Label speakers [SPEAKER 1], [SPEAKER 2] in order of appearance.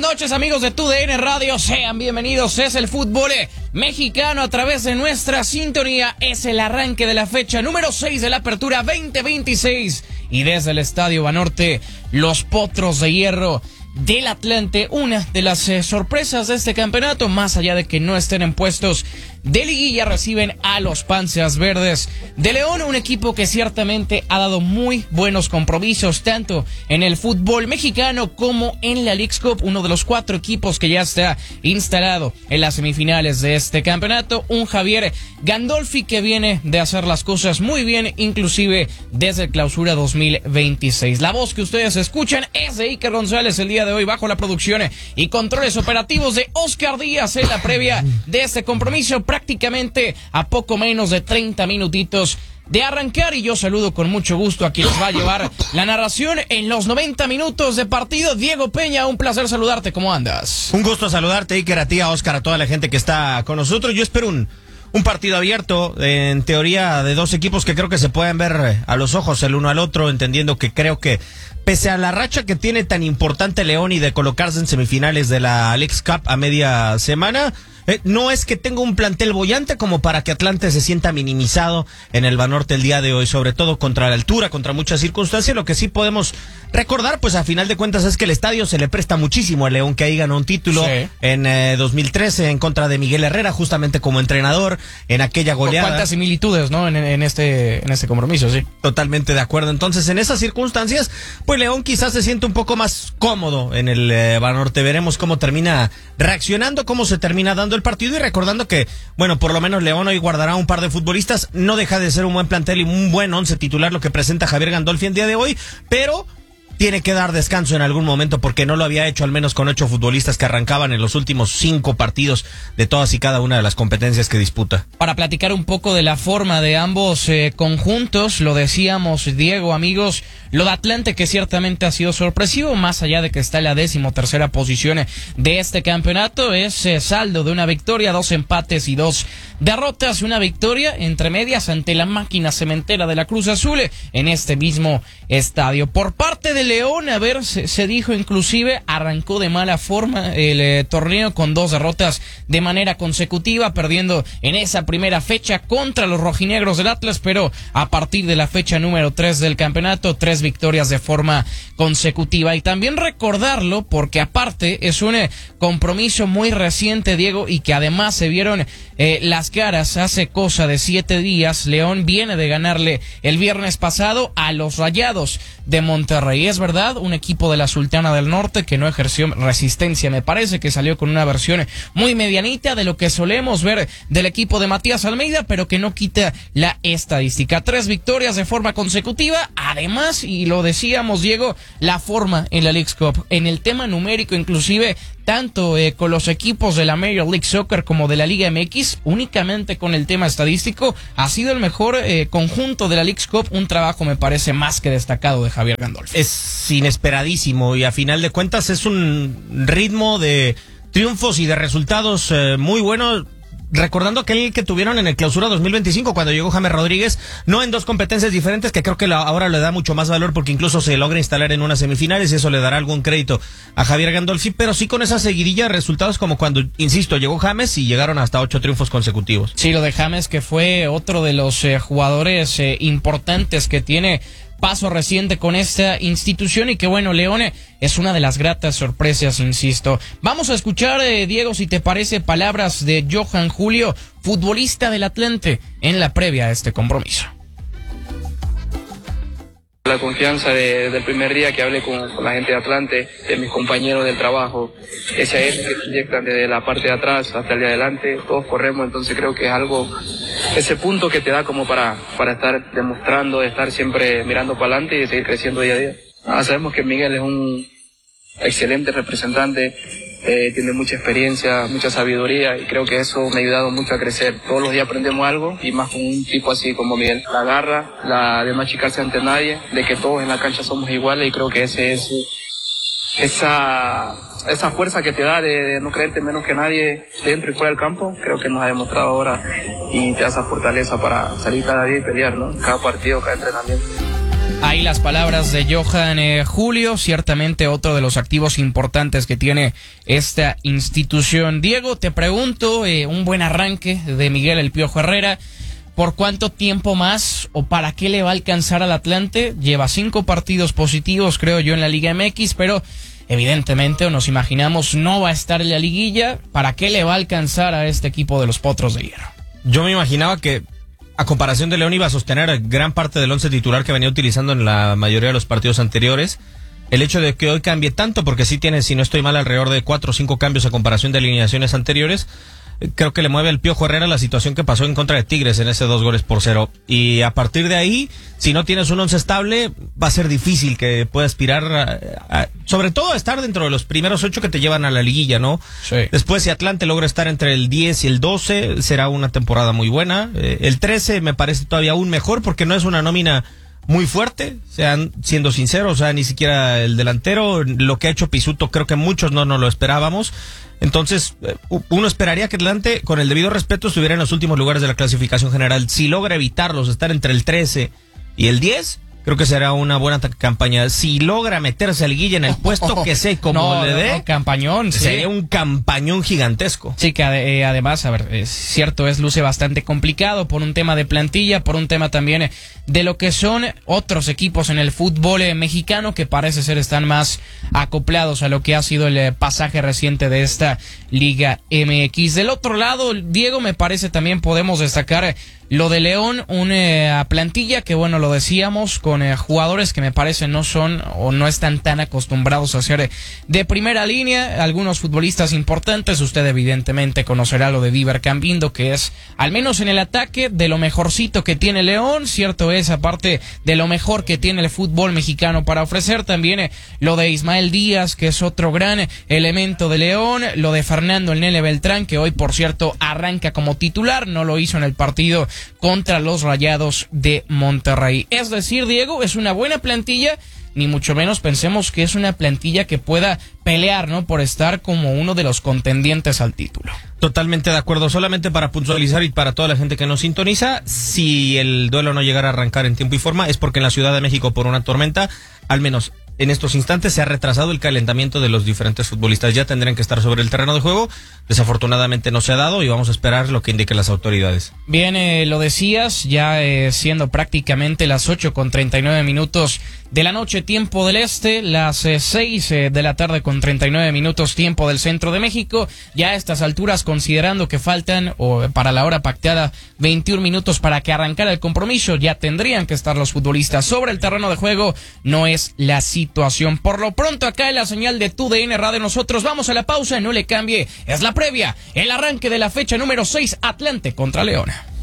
[SPEAKER 1] noches, amigos de TUDN Radio, sean bienvenidos. Es el fútbol mexicano a través de nuestra sintonía. Es el arranque de la fecha número 6 de la apertura 2026. Y desde el Estadio Banorte, los Potros de Hierro del Atlante, una de las sorpresas de este campeonato, más allá de que no estén en puestos de liguilla, reciben a los Panzas Verdes de León, un equipo que ciertamente ha dado muy buenos compromisos, tanto en el fútbol mexicano como en la Leagues Cup, uno de los 4 equipos que ya está instalado en las semifinales de este campeonato, un Javier Gandolfi que viene de hacer las cosas muy bien, inclusive desde el Clausura 2026. La voz que ustedes escuchan es de Iker González el día de hoy, bajo la producción y controles operativos de Oscar Díaz en la previa de este compromiso, prácticamente a poco menos de 30 minutitos de arrancar, y yo saludo con mucho gusto a quien les va a llevar la narración en los 90 minutos de partido. Diego Peña, un placer saludarte, ¿cómo andas?
[SPEAKER 2] Un gusto saludarte, Iker, a ti, a Oscar, a toda la gente que está con nosotros. Yo espero un partido abierto, en teoría, de dos equipos que creo que se pueden ver a los ojos el uno al otro, entendiendo que creo que pese a la racha que tiene tan importante León y de colocarse en semifinales de la Leagues Cup a media semana, no es que tenga un plantel boyante como para que Atlante se sienta minimizado en el Banorte el día de hoy, sobre todo contra la altura, contra muchas circunstancias. Lo que sí podemos recordar, pues a final de cuentas, es que el estadio se le presta muchísimo a León, que ahí ganó un título en 2013 en contra de Miguel Herrera, justamente como entrenador, en aquella goleada.
[SPEAKER 1] ¿Cuántas similitudes, no? En este compromiso, sí.
[SPEAKER 2] Totalmente de acuerdo. Entonces, en esas circunstancias, pues León quizás se siente un poco más cómodo en el Banorte. Veremos cómo termina reaccionando, cómo se termina dando el partido, y recordando que, bueno, por lo menos León hoy guardará un par de futbolistas. No deja de ser un buen plantel y un buen 11 titular lo que presenta Javier Gandolfi el día de hoy, pero tiene que dar descanso en algún momento, porque no lo había hecho al menos con 8 futbolistas que arrancaban en los últimos 5 partidos de todas y cada una de las competencias que disputa.
[SPEAKER 1] Para platicar un poco de la forma de ambos conjuntos, lo decíamos, Diego, amigos, lo de Atlante, que ciertamente ha sido sorpresivo, más allá de que está en la 13ª posición de este campeonato, es saldo de una victoria, 2 empates y 2 derrotas, una victoria entre medias ante la máquina cementera de la Cruz Azul en este mismo estadio. Por parte de León, a ver, se dijo inclusive, arrancó de mala forma el torneo con 2 derrotas de manera consecutiva, perdiendo en esa primera fecha contra los rojinegros del Atlas, pero a partir de la fecha número 3 del campeonato, 3 victorias de forma consecutiva. Y también recordarlo, porque aparte es un compromiso muy reciente, Diego, y que además se vieron las caras hace cosa de 7 días. León viene de ganarle el viernes pasado a los Rayados de Monterrey. Es verdad, un equipo de la Sultana del Norte que no ejerció resistencia, me parece, que salió con una versión muy medianita de lo que solemos ver del equipo de Matías Almeida, pero que no quita la estadística. 3 victorias de forma consecutiva, además, y lo decíamos, Diego, la forma en la Leagues Cup, en el tema numérico inclusive, tanto con los equipos de la Major League Soccer como de la Liga MX, únicamente con el tema estadístico, ha sido el mejor conjunto de la Leagues Cup, un trabajo me parece más que destacado de Javier Gandolfi.
[SPEAKER 2] Es inesperadísimo, y a final de cuentas es un ritmo de triunfos y de resultados muy bueno. Recordando aquel que tuvieron en el Clausura 2025 cuando llegó James Rodríguez, no en 2 competencias diferentes, que creo que ahora le da mucho más valor porque incluso se logra instalar en unas semifinales y eso le dará algún crédito a Javier Gandolfi, pero sí con esa seguidilla de resultados como cuando, insisto, llegó James y llegaron hasta 8 triunfos consecutivos.
[SPEAKER 1] Sí, lo de James, que fue otro de los jugadores importantes que tiene paso reciente con esta institución, y que bueno, León es una de las gratas sorpresas, insisto. Vamos a escuchar, Diego, si te parece, palabras de Johan Julio, futbolista del Atlante, en la previa a este compromiso.
[SPEAKER 3] La confianza del primer día que hablé con la gente de Atlante, de mis compañeros del trabajo, ese es que te inyectan desde la parte de atrás hasta el de adelante, todos corremos, entonces creo que es algo, ese punto que te da como para estar demostrando, de estar siempre mirando para adelante y de seguir creciendo día a día. Sabemos que Miguel es un excelente representante, tiene mucha experiencia, mucha sabiduría, y creo que eso me ha ayudado mucho a crecer. Todos los días aprendemos algo, y más con un tipo así como Miguel. La garra, la de no achicarse ante nadie, de que todos en la cancha somos iguales, y creo que ese es esa fuerza que te da de no creerte menos que nadie dentro y fuera del campo, creo que nos ha demostrado ahora, y te da esa fortaleza para salir cada día y pelear, ¿no? Cada partido, cada entrenamiento.
[SPEAKER 1] Ahí las palabras de Johan Julio, ciertamente otro de los activos importantes que tiene esta institución. Diego, te pregunto, un buen arranque de Miguel El Piojo Herrera. ¿Por cuánto tiempo más o para qué le va a alcanzar al Atlante? Lleva 5 partidos positivos, creo yo, en la Liga MX, pero evidentemente, o nos imaginamos, no va a estar en la liguilla. ¿Para qué le va a alcanzar a este equipo de los Potros de Hierro?
[SPEAKER 2] Yo me imaginaba que, a comparación de León, iba a sostener gran parte del once titular que venía utilizando en la mayoría de los partidos anteriores. El hecho de que hoy cambie tanto, porque sí tiene, si no estoy mal, alrededor de 4 o 5 cambios a comparación de alineaciones anteriores, creo que le mueve al Piojo Herrera la situación que pasó en contra de Tigres en ese 2-0. Y a partir de ahí, si no tienes un once estable, va a ser difícil que pueda aspirar sobre todo a estar dentro de los primeros 8 que te llevan a la liguilla, ¿no?
[SPEAKER 1] Sí.
[SPEAKER 2] Después, si Atlante logra estar entre el 10 y el 12, será una temporada muy buena. El 13 me parece todavía aún mejor porque no es una nómina muy fuerte, siendo sinceros, o sea, ni siquiera el delantero, lo que ha hecho Pisuto, creo que muchos no nos lo esperábamos. Entonces, uno esperaría que Atlante, con el debido respeto, estuviera en los últimos lugares de la clasificación general. Si logra evitarlos, estar entre el 13 y el 10, creo que será una buena campaña. Si logra meterse al liguilla en el puesto que sé como le dé,
[SPEAKER 1] campañón, sí.
[SPEAKER 2] Sería un campañón gigantesco.
[SPEAKER 1] Sí, que además, a ver, es cierto, luce bastante complicado por un tema de plantilla, por un tema también de lo que son otros equipos en el fútbol mexicano que parece ser están más acoplados a lo que ha sido el pasaje reciente de esta Liga MX. Del otro lado, Diego, me parece también podemos destacar lo de León, una plantilla que, bueno, lo decíamos, con jugadores que me parece no son o no están tan acostumbrados a ser de primera línea, algunos futbolistas importantes. Usted evidentemente conocerá lo de Diver Cambindo, que es, al menos en el ataque, de lo mejorcito que tiene León. Cierto es, aparte de lo mejor que tiene el fútbol mexicano para ofrecer, también lo de Ismael Díaz, que es otro gran elemento de León, lo de Fernando el Nene Beltrán, que hoy, por cierto, arranca como titular, no lo hizo en el partido contra los Rayados de Monterrey. Es decir, Diego, es una buena plantilla, ni mucho menos pensemos que es una plantilla que pueda pelear, ¿no?, por estar como uno de los contendientes al título.
[SPEAKER 2] Totalmente de acuerdo. Solamente para puntualizar y para toda la gente que nos sintoniza, si el duelo no llegara a arrancar en tiempo y forma, es porque en la Ciudad de México, por una tormenta, al menos en estos instantes se ha retrasado el calentamiento de los diferentes futbolistas. Ya tendrían que estar sobre el terreno de juego. Desafortunadamente no se ha dado y vamos a esperar lo que indiquen las autoridades.
[SPEAKER 1] Bien, lo decías, ya siendo prácticamente las 8:39 de la noche, tiempo del este, las 6 de la tarde con 39 minutos, tiempo del centro de México. Ya a estas alturas, considerando que faltan, o para la hora pactada, 21 minutos para que arrancara el compromiso, ya tendrían que estar los futbolistas sobre el terreno de juego. No es la situación. Por lo pronto, acá en la señal de TUDN Radio, nosotros vamos a la pausa, no le cambie, es la previa, el arranque de la fecha número 6, Atlante contra León.